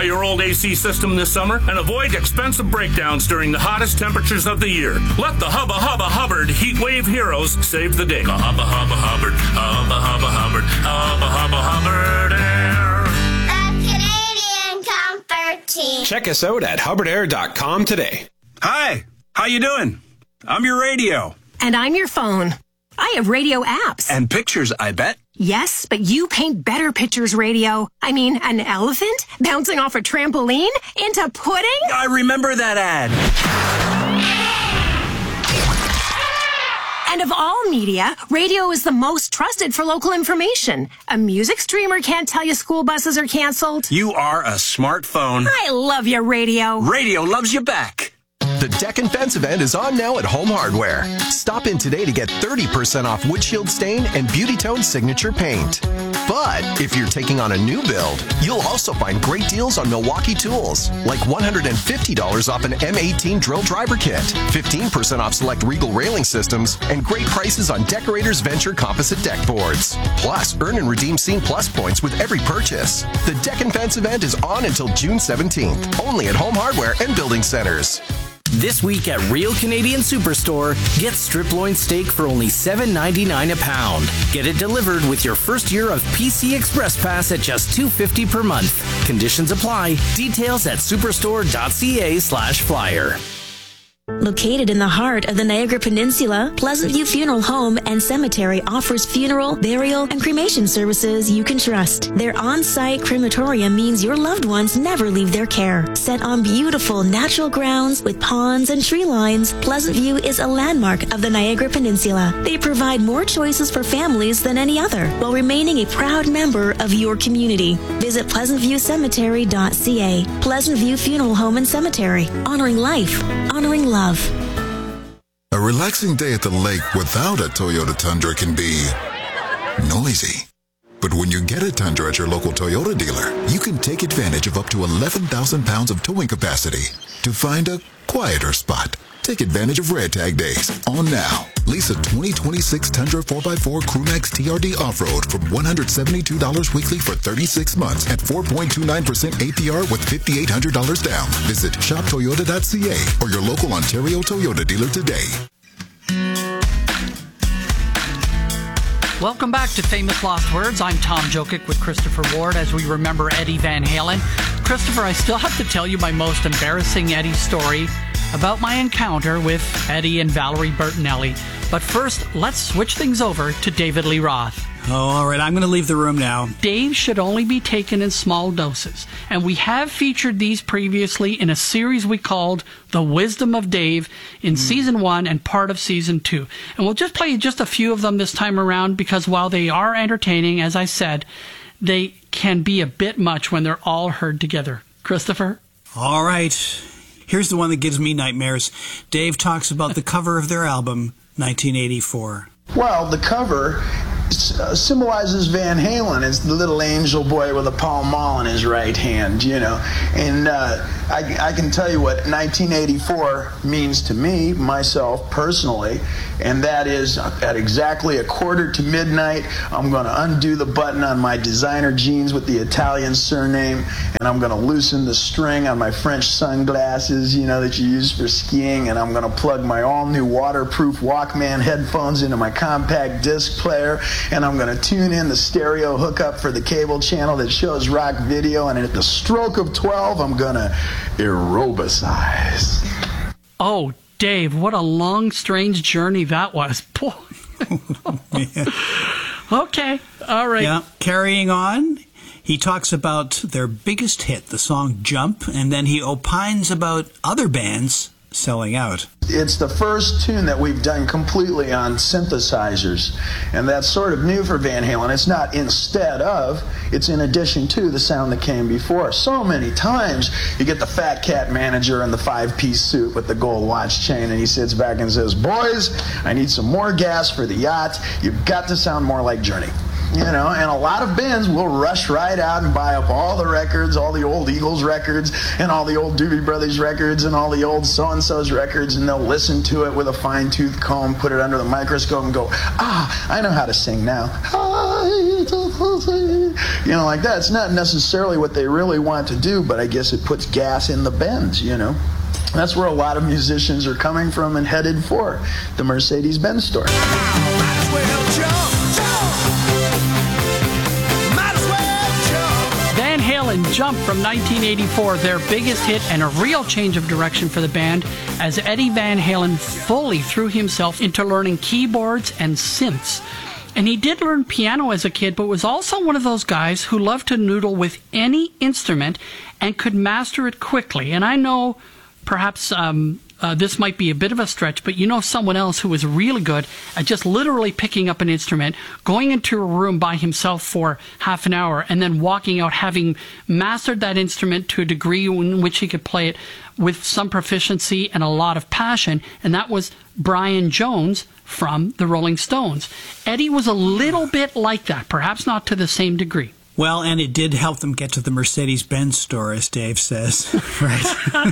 Modify your old AC system this summer and avoid expensive breakdowns during the hottest temperatures of the year. Let the Hubba Hubba Hubbard Heat Wave Heroes save the day. Hubba Hubba Hubbard, Hubba Hubba Hubbard, Hubba Hubba Hubbard Air. The Canadian Comfort Team. Check us out at hubbardair.com today. Hi, how you doing? I'm your radio. And I'm your phone. I have radio apps. And pictures, I bet. Yes, but you paint better pictures, radio. I mean, an elephant bouncing off a trampoline into pudding? I remember that ad. And of all media, radio is the most trusted for local information. A music streamer can't tell you school buses are canceled. You are a smartphone. I love your radio. Radio loves you back. The Deck and Fence event is on now at Home Hardware. Stop in today to get 30% off windshield stain and Beauty Tone signature paint. But if you're taking on a new build, you'll also find great deals on Milwaukee tools, like $150 off an M18 drill driver kit, 15% off select Regal railing systems, and great prices on Decorators Venture composite deck boards. Plus, earn and redeem Scene Plus points with every purchase. The Deck and Fence event is on until June 17th, only at Home Hardware and Building Centers. This week at Real Canadian Superstore, get strip loin steak for only $7.99 a pound. Get it delivered with your first year of PC Express Pass at just $2.50 per month. Conditions apply. Details at superstore.ca/flyer. Located in the heart of the Niagara Peninsula, Pleasant View Funeral Home and Cemetery offers funeral, burial, and cremation services you can trust. Their on-site crematorium means your loved ones never leave their care. Set on beautiful natural grounds with ponds and tree lines, Pleasant View is a landmark of the Niagara Peninsula. They provide more choices for families than any other, while remaining a proud member of your community. Visit pleasantviewcemetery.ca. Pleasant View Funeral Home and Cemetery. Honoring life. Honoring love. A relaxing day at the lake without a Toyota Tundra can be noisy. But when you get a Tundra at your local Toyota dealer, you can take advantage of up to 11,000 pounds of towing capacity to find a quieter spot. Take advantage of Red Tag Days on now. Lease a 2026 Tundra 4x4 Crewmax TRD Off-Road for $172 weekly for 36 months at 4.29% APR with $5,800 down. Visit shoptoyota.ca or your local Ontario Toyota dealer today. Welcome back to Famous Lost Words. I'm Tom Jokic with Christopher Ward as we remember Eddie Van Halen. Christopher, I still have to tell you my most embarrassing Eddie story about my encounter with Eddie and Valerie Bertinelli. But first, let's switch things over to David Lee Roth. Oh, all right. I'm going to leave the room now. Dave should only be taken in small doses. And we have featured these previously in a series we called The Wisdom of Dave in Season 1 and part of Season 2. And we'll just play just a few of them this time around because while they are entertaining, as I said, they can be a bit much when they're all heard together. Christopher? All right. Here's the one that gives me nightmares. Dave talks about the cover of their album, 1984. Well, the cover symbolizes Van Halen as the little angel boy with a Pall Mall in his right hand, you know. And I can tell you what 1984 means to me, myself, personally, and that is at exactly midnight, I'm going to undo the button on my designer jeans with the Italian surname, and I'm going to loosen the string on my French sunglasses, you know, that you use for skiing, and I'm going to plug my all-new waterproof Walkman headphones into my compact disc player, and I'm going to tune in the stereo hookup for the cable channel that shows rock video, and at the stroke of 12, I'm going to aerobicize. Oh, Dave, what a long, strange journey that was. Boy. Okay, all right. Yeah, carrying on. He talks about their biggest hit, the song Jump, and then he opines about other bands selling out. It's the first tune that we've done completely on synthesizers, and that's sort of new for Van Halen. It's not instead of, it's in addition to the sound that came before. So many times you get the fat cat manager in the 5-piece suit with the gold watch chain, and he sits back and says, "Boys, I need some more gas for the yacht. You've got to sound more like Journey." You know, and a lot of bands will rush right out and buy up all the records, all the old Eagles records, and all the old Doobie Brothers records, and all the old so-and-so's records, and they'll listen to it with a fine-tooth comb, put it under the microscope, and go, "Ah, I know how to sing now. Ah." You know, like that. It's not necessarily what they really want to do, but I guess it puts gas in the bends, you know. That's where a lot of musicians are coming from and headed for, the Mercedes-Benz store. Van Halen, Jump from 1984, their biggest hit and a real change of direction for the band, as Eddie Van Halen fully threw himself into learning keyboards and synths. And he did learn piano as a kid, but was also one of those guys who loved to noodle with any instrument and could master it quickly. And I know perhaps this might be a bit of a stretch, but you know someone else who was really good at just literally picking up an instrument, going into a room by himself for half an hour, and then walking out having mastered that instrument to a degree in which he could play it with some proficiency and a lot of passion, and that was Brian Jones from the Rolling Stones. Eddie was a little bit like that, perhaps not to the same degree. Well, and it did help them get to the Mercedes-Benz store, as Dave says. Right.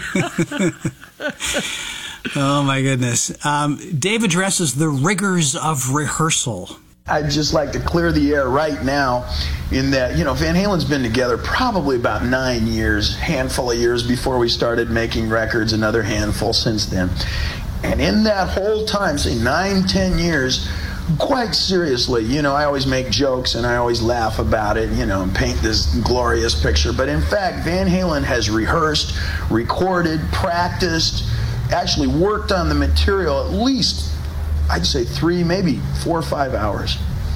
Oh, my goodness. Dave addresses the rigors of rehearsal. I'd just like to clear the air right now in that, you know, Van Halen's been together probably about 9 years, handful of years before we started making records, another handful since then. And in that whole time, say 9-10 years, quite seriously, you know, I always make jokes and I always laugh about it, you know, and paint this glorious picture. But in fact, Van Halen has rehearsed, recorded, practiced, actually worked on the material at least, I'd say 3, maybe 4 or 5 hours.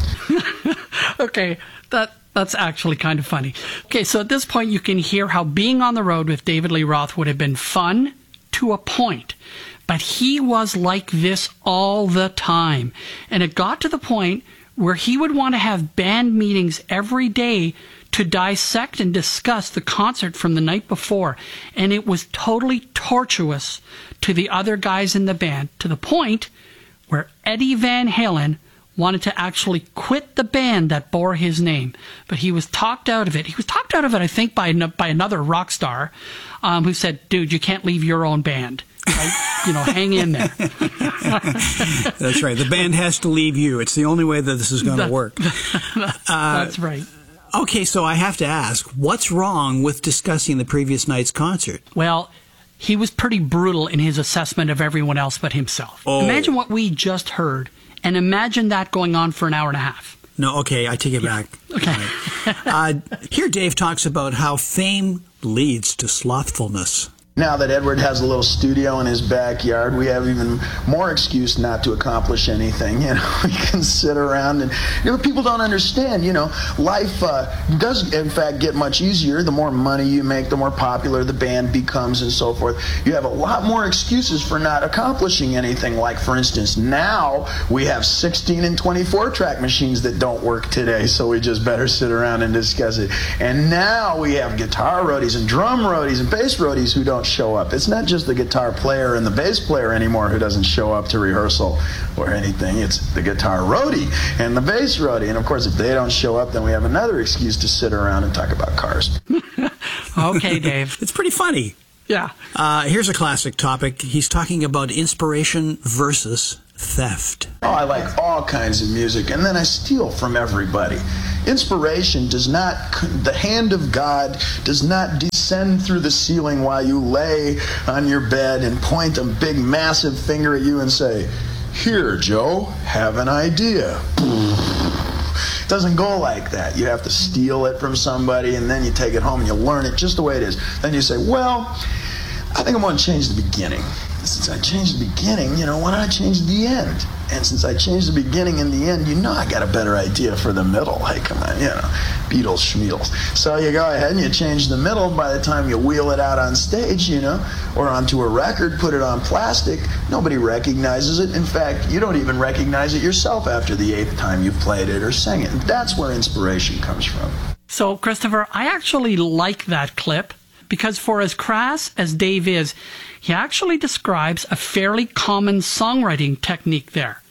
Okay, that's actually kind of funny. Okay, so at this point you can hear how being on the road with David Lee Roth would have been fun to a point. But he was like this all the time. And it got to the point where he would want to have band meetings every day to dissect and discuss the concert from the night before. And it was totally tortuous to the other guys in the band, to the point where Eddie Van Halen wanted to actually quit the band that bore his name. But he was talked out of it. He was talked out of it, I think, by another rock star who said, dude, you can't leave your own band. You know, hang in there. That's right. The band has to leave you. It's the only way that this is going to work. That's right. Okay, so I have to ask, what's wrong with discussing the previous night's concert? Well, he was pretty brutal in his assessment of everyone else but himself. Oh. Imagine what we just heard, and imagine that going on for an hour and a half. No, okay, I take it back. Okay. Right. Here Dave talks about how fame leads to slothfulness. Now that Edward has a little studio in his backyard, we have even more excuse not to accomplish anything. You know, we can sit around and, you know, people don't understand, you know, life does in fact get much easier. The more money you make, the more popular the band becomes and so forth. You have a lot more excuses for not accomplishing anything. Like, for instance, now we have 16 and 24 track machines that don't work today, so we just better sit around and discuss it. And now we have guitar roadies and drum roadies and bass roadies who don't show up. It's not just the guitar player and the bass player anymore who doesn't show up to rehearsal or anything. It's the guitar roadie and the bass roadie. And of course, if they don't show up, then we have another excuse to sit around and talk about cars. Okay, Dave. It's pretty funny. Yeah. Here's a classic topic. He's talking about inspiration versus theft. Oh, I like all kinds of music, and then I steal from everybody. Inspiration does not, the hand of God does not descend through the ceiling while you lay on your bed and point a big massive finger at you and say, "Here, Joe, have an idea." It doesn't go like that. You have to steal it from somebody, and then you take it home and you learn it just the way it is. Then you say, well, I think I'm going to change the beginning. Since I changed the beginning, you know, why don't I change the end? And since I changed the beginning and the end, you know I got a better idea for the middle. Hey, come on, you know, Beatles, Schmeatles. So you go ahead and you change the middle. By the time you wheel it out on stage, you know, or onto a record, put it on plastic, nobody recognizes it. In fact, you don't even recognize it yourself after the 8th time you've played it or sang it. That's where inspiration comes from. So, Christopher, I actually like that clip, because for as crass as Dave is, he actually describes a fairly common songwriting technique there.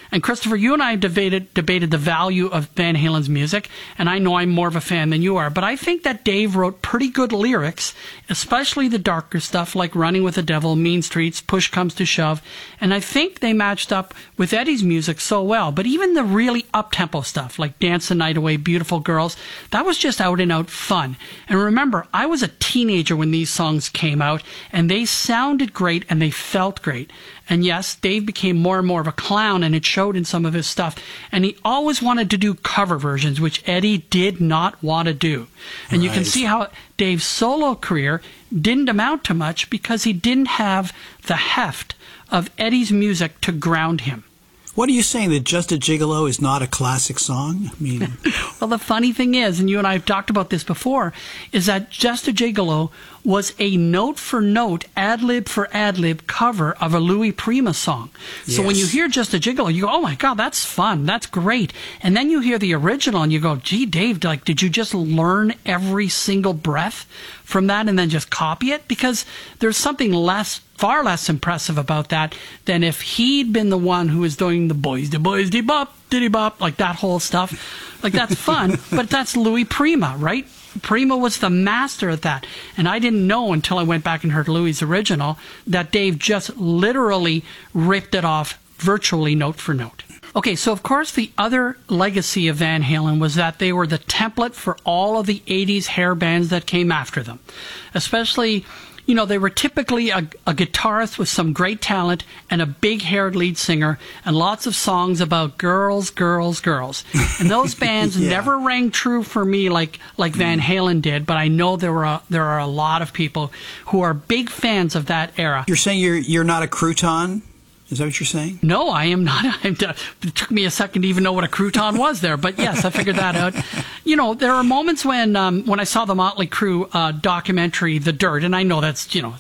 And Christopher, you and I debated the value of Van Halen's music, and I know I'm more of a fan than you are, but I think that Dave wrote pretty good lyrics, especially the darker stuff like Running with the Devil, Mean Streets, Push Comes to Shove, and I think they matched up with Eddie's music so well. But even the really up-tempo stuff like Dance the Night Away, Beautiful Girls, that was just out and out fun. And remember, I was a teenager when these songs came out, and they sounded great and they felt great. And yes, Dave became more and more of a clown, and it showed in some of his stuff. And he always wanted to do cover versions, which Eddie did not want to do. And you can see how Dave's solo career didn't amount to much because he didn't have the heft of Eddie's music to ground him. What are you saying, that Just a Gigolo is not a classic song? I mean, well, the funny thing is, and you and I have talked about this before, is that Just a Gigolo was a note-for-note, ad-lib-for-ad-lib cover of a Louis Prima song. So when you hear Just a Gigolo, you go, oh my God, that's fun, that's great. And then you hear the original and you go, gee, Dave, like, did you just learn every single breath from that and then just copy it? Because there's something far less impressive about that than if he'd been the one who was doing the boys, de bop, diddy bop, like that whole stuff. Like, that's fun, but that's Louis Prima, right? Prima was the master at that. And I didn't know until I went back and heard Louis' original that Dave just literally ripped it off virtually note for note. Okay, so of course the other legacy of Van Halen was that they were the template for all of the 80s hair bands that came after them. Especially, you know, they were typically a guitarist with some great talent and a big-haired lead singer and lots of songs about girls, girls, girls. And those bands never rang true for me like Van Halen did, but I know there are a lot of people who are big fans of that era. You're saying you're not a crouton? Is that what you're saying? No, I am not. It took me a second to even know what a crouton was there, but yes, I figured that out. You know, there are moments when I saw the Motley Crue documentary, The Dirt, and I know that's, you know,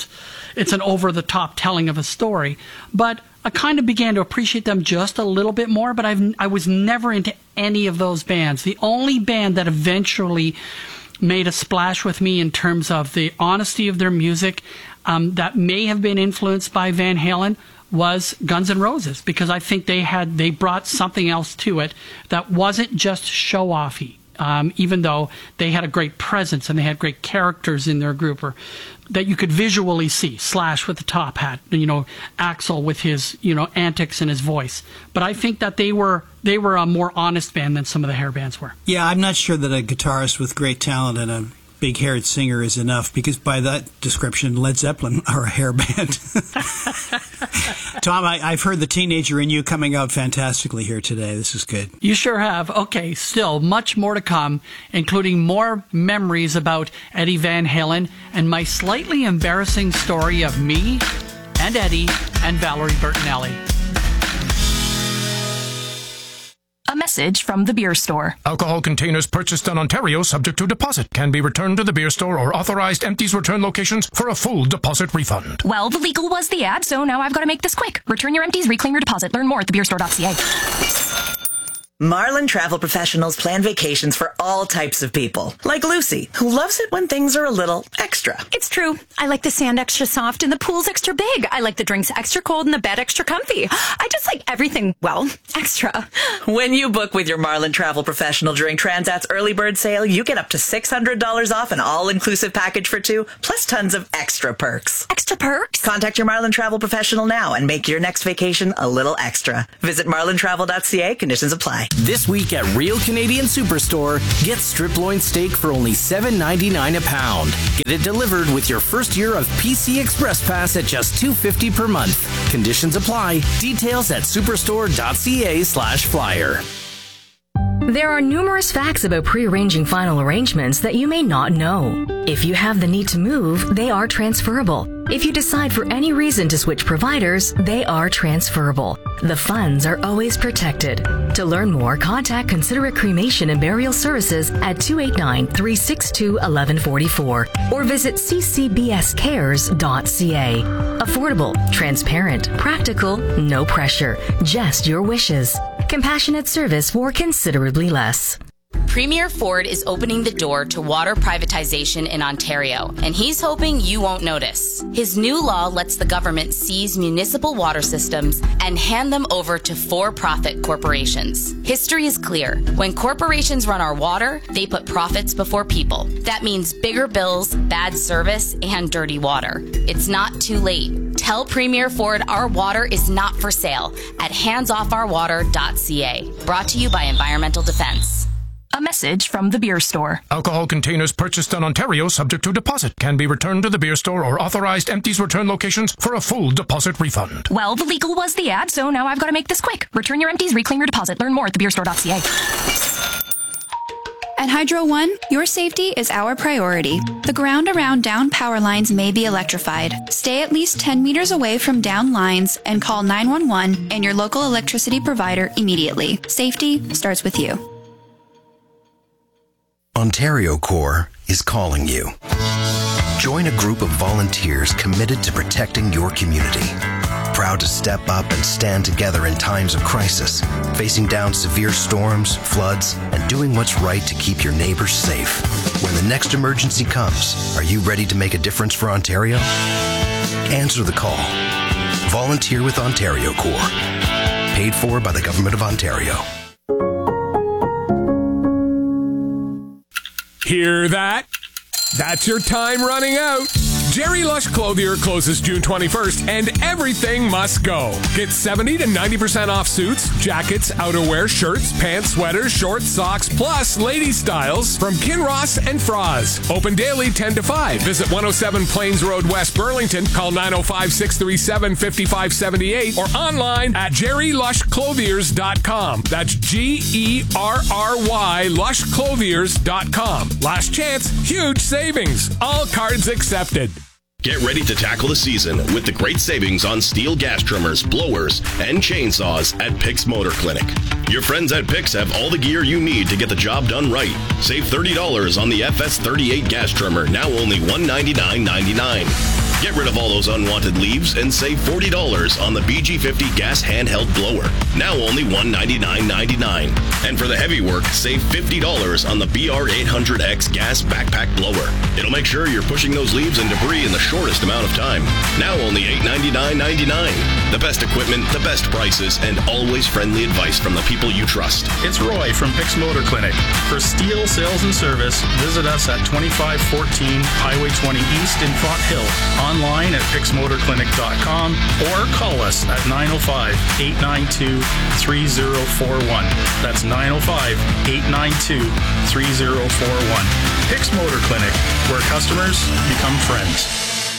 it's an over-the-top telling of a story, but I kind of began to appreciate them just a little bit more, but I was never into any of those bands. The only band that eventually made a splash with me in terms of the honesty of their music that may have been influenced by Van Halen was Guns N' Roses, because I think they brought something else to it that wasn't just show-offy, even though they had a great presence and they had great characters in their group, or that you could visually see. Slash with the top hat, you know, Axl with his, you know, antics and his voice. But I think that they were a more honest band than some of the hair bands were. Yeah, I'm not sure that a guitarist with great talent and a big-haired singer is enough, because by that description, Led Zeppelin are a hair band. Tom, I've heard the teenager in you coming out fantastically here today. This is good. You sure have. Okay, still much more to come, including more memories about Eddie Van Halen and my slightly embarrassing story of me and Eddie and Valerie Bertinelli. A message from the beer store. Alcohol containers purchased in Ontario subject to deposit can be returned to the beer store or authorized empties return locations for a full deposit refund. Well, the legal was the ad, so now I've got to make this quick. Return your empties, reclaim your deposit. Learn more at thebeerstore.ca. Marlin Travel Professionals plan vacations for all types of people. Like Lucy, who loves it when things are a little extra. It's true. I like the sand extra soft and the pool's extra big. I like the drinks extra cold and the bed extra comfy. I just like everything, well, extra. When you book with your Marlin Travel Professional during Transat's early bird sale, you get up to $600 off an all-inclusive package for two, plus tons of extra perks. Extra perks? Contact your Marlin Travel Professional now and make your next vacation a little extra. Visit marlintravel.ca. Conditions apply. This week at Real Canadian Superstore, get strip loin steak for only $7.99 a pound. Get it delivered with your first year of PC Express Pass at just $2.50 per month. Conditions apply. Details at superstore.ca/flyer. There are numerous facts about pre-arranging final arrangements that you may not know. If you have the need to move, they are transferable. If you decide for any reason to switch providers, they are transferable. The funds are always protected. To learn more, contact Considerate Cremation and Burial Services at 289-362-1144 or visit ccbscares.ca. Affordable, transparent, practical, no pressure, just your wishes. Compassionate service for considerably less. Premier Ford is opening the door to water privatization in Ontario, and he's hoping you won't notice. His new law lets the government seize municipal water systems and hand them over to for-profit corporations. History is clear. When corporations run our water, they put profits before people. That means bigger bills, bad service, and dirty water. It's not too late. Tell Premier Ford our water is not for sale at handsoffourwater.ca. Brought to you by Environmental Defense. A message from the beer store. Alcohol containers purchased in Ontario subject to deposit can be returned to the beer store or authorized empties return locations for a full deposit refund. Well, the legal was the ad, so now I've got to make this quick. Return your empties, reclaim your deposit. Learn more at thebeerstore.ca. At Hydro One, your safety is our priority. The ground around down power lines may be electrified. Stay at least 10 meters away from down lines and call 911 and your local electricity provider immediately. Safety starts with you. Ontario Corps is calling you. Join a group of volunteers committed to protecting your community. Proud to step up and stand together in times of crisis, facing down severe storms, floods, and doing what's right to keep your neighbors safe. When the next emergency comes, are you ready to make a difference for Ontario? Answer the call. Volunteer with Ontario Corps. Paid for by the Government of Ontario. Hear that? That's your time running out. Jerry Lush Clothier closes June 21st, and everything must go. Get 70 to 90% off suits, jackets, outerwear, shirts, pants, sweaters, shorts, socks, plus lady styles from Kinross and Froz. Open daily 10 to 5. Visit 107 Plains Road, West Burlington. Call 905-637-5578 or online at jerrylushclothiers.com. That's Gerry lushclothiers.com. Last chance, huge savings. All cards accepted. Get ready to tackle the season with the great savings on steel gas trimmers, blowers, and chainsaws at Picks Motor Clinic. Your friends at Picks have all the gear you need to get the job done right. Save $30 on the FS38 gas trimmer, now only $199.99. Get rid of all those unwanted leaves and save $40 on the BG50 gas handheld blower, now only $199.99. And for the heavy work, save $50 on the BR800X gas backpack blower. It'll make sure you're pushing those leaves and debris in the shortest amount of time, now only $899.99. The best equipment, the best prices, and always friendly advice from the people you trust. It's Roy from Picks Motor Clinic. For steel sales and service, visit us at 2514 Highway 20 East in Font Hill. Online at picksmotorclinic.com or call us at 905-892-3041. That's 905-892-3041. Picks Motor Clinic, where customers become friends.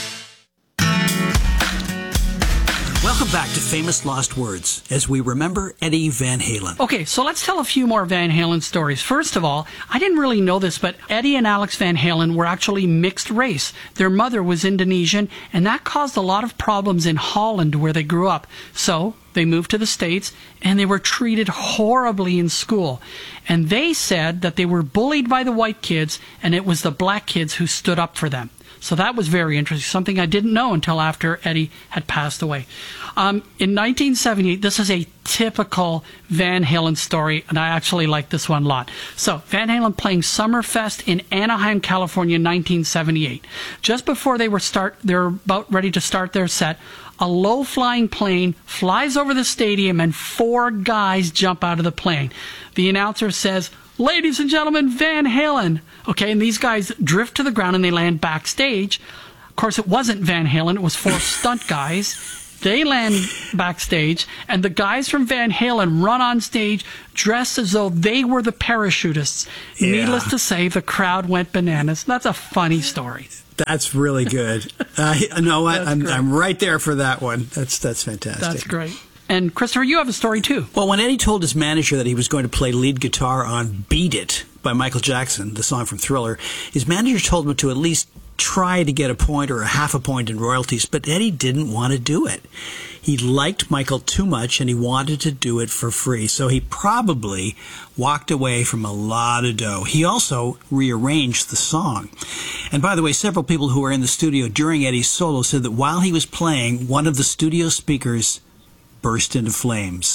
Welcome back to Famous Lost Words as we remember Eddie Van Halen. Okay, so let's tell a few more Van Halen stories. First of all, I didn't really know this, but Eddie and Alex Van Halen were actually mixed race. Their mother was Indonesian, and that caused a lot of problems in Holland where they grew up. So they moved to the States, and they were treated horribly in school. And they said that they were bullied by the white kids, and it was the black kids who stood up for them. So that was very interesting, something I didn't know until after Eddie had passed away. In 1978, this is a typical Van Halen story, and I actually like this one a lot. So, Van Halen playing Summerfest in Anaheim, California, 1978. Just before they're about ready to start their set, a low-flying plane flies over the stadium, and 4 guys jump out of the plane. The announcer says, "Ladies and gentlemen, Van Halen." Okay, and these guys drift to the ground and they land backstage. Of course, it wasn't Van Halen, it was 4 stunt guys. They land backstage, and the guys from Van Halen run on stage dressed as though they were the parachutists. Yeah. Needless to say, the crowd went bananas. That's a funny story. That's really good. I'm right there for that one. That's fantastic. That's great. And Christopher, you have a story too. Well, when Eddie told his manager that he was going to play lead guitar on Beat It by Michael Jackson, the song from Thriller, his manager told him to at least try to get a point or a half a point in royalties, but Eddie didn't want to do it. He liked Michael too much, and he wanted to do it for free, so he probably walked away from a lot of dough. He also rearranged the song. And by the way, several people who were in the studio during Eddie's solo said that while he was playing, one of the studio speakers burst into flames.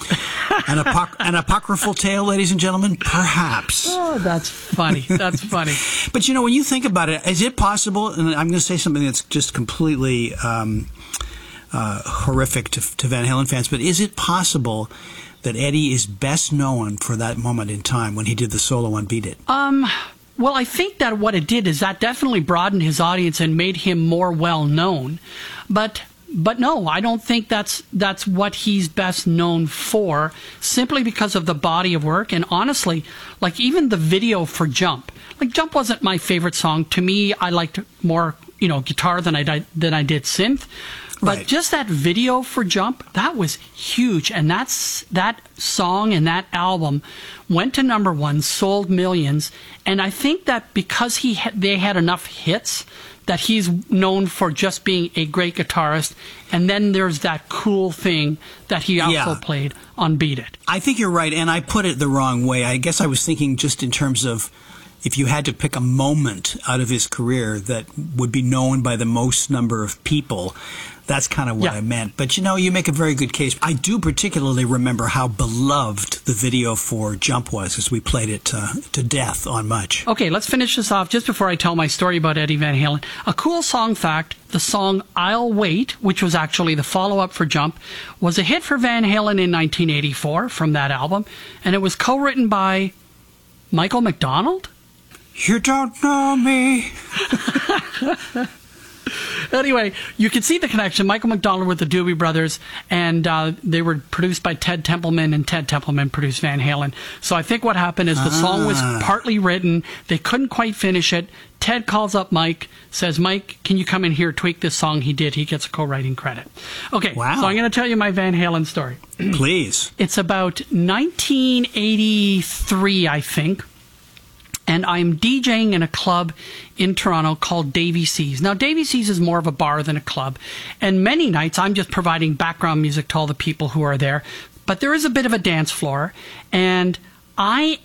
An apocryphal tale, ladies and gentlemen? Perhaps. Oh, that's funny. That's funny. But, when you think about it, is it possible, and I'm going to say something that's just completely horrific to Van Halen fans, but is it possible that Eddie is best known for that moment in time when he did the solo on Beat It? Well, I think that what it did is that definitely broadened his audience and made him more well-known. But no, I don't think that's what he's best known for, simply because of the body of work. And honestly, like even the video for Jump. Like Jump wasn't my favorite song. To me, I liked more, guitar than I did synth. But Right. just that video for Jump, that was huge. And that song and that album went to #1, sold millions. And I think that because they had enough hits, that he's known for just being a great guitarist. And then there's that cool thing that he also played on Beat It. I think you're right, and I put it the wrong way. I guess I was thinking just in terms of if you had to pick a moment out of his career that would be known by the most number of people, that's kind of what I meant. But, you make a very good case. I do particularly remember how beloved the video for Jump was as we played it to death on Much. Okay, let's finish this off just before I tell my story about Eddie Van Halen. A cool song fact, the song I'll Wait, which was actually the follow-up for Jump, was a hit for Van Halen in 1984 from that album, and it was co-written by Michael McDonald? You don't know me. Anyway, you can see the connection. Michael McDonald with the Doobie Brothers, and they were produced by Ted Templeman, and Ted Templeman produced Van Halen. So I think what happened is the song was partly written. They couldn't quite finish it. Ted calls up Mike, says, Mike, can you come in here, tweak this song? He did. He gets a co-writing credit. Okay, so I'm going to tell you my Van Halen story. Please. It's about 1983, I think. And I'm DJing in a club in Toronto called Davy C's. Now, Davy C's is more of a bar than a club. And many nights, I'm just providing background music to all the people who are there. But there is a bit of a dance floor. And I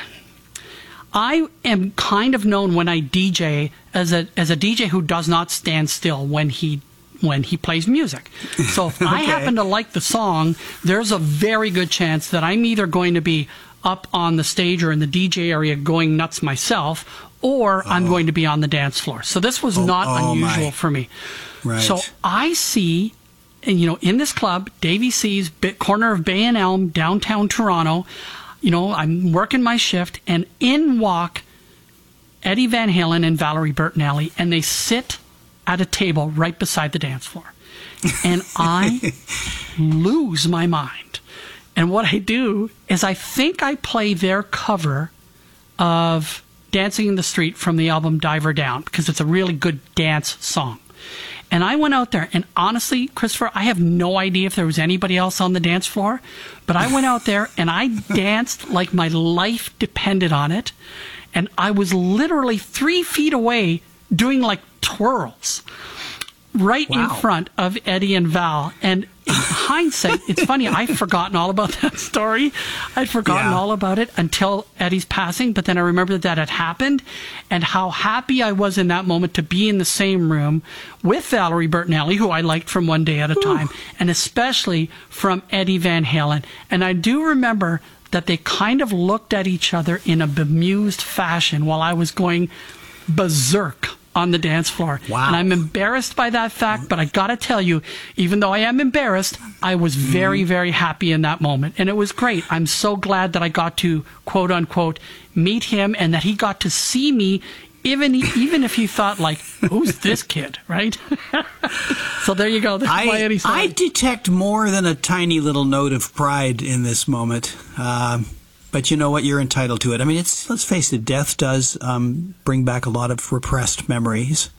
am kind of known when I DJ as a DJ who does not stand still when he plays music. So if I happen to like the song, there's a very good chance that I'm either going to be up on the stage or in the DJ area going nuts myself, or I'm going to be on the dance floor. So this was not unusual for me. Right. So I see, in this club, Davy C's, corner of Bay and Elm, downtown Toronto, I'm working my shift, and in walk Eddie Van Halen and Valerie Bertinelli, and they sit at a table right beside the dance floor. And I lose my mind. And what I do is I think I play their cover of Dancing in the Street from the album Diver Down, because it's a really good dance song. And I went out there, and honestly, Christopher, I have no idea if there was anybody else on the dance floor, but I went out there and I danced like my life depended on it. And I was literally 3 feet away doing like twirls right in front of Eddie and Val. And in hindsight, it's funny, I've forgotten all about that story. I'd forgotten all about it until Eddie's passing, but then I remembered that had happened and how happy I was in that moment to be in the same room with Valerie Bertinelli, who I liked from One Day at a Time, and especially from Eddie Van Halen. And I do remember that they kind of looked at each other in a bemused fashion while I was going berserk on the dance floor. Wow. And I'm embarrassed by that fact, but I gotta tell you, even though I am embarrassed, I was very, very happy in that moment. And it was great. I'm so glad that I got to, quote unquote, meet him and that he got to see me, even if he thought like, who's this kid, right? So there you go. That's why Eddie said. I detect more than a tiny little note of pride in this moment. But you know what? You're entitled to it. I mean, let's face it, death does bring back a lot of repressed memories.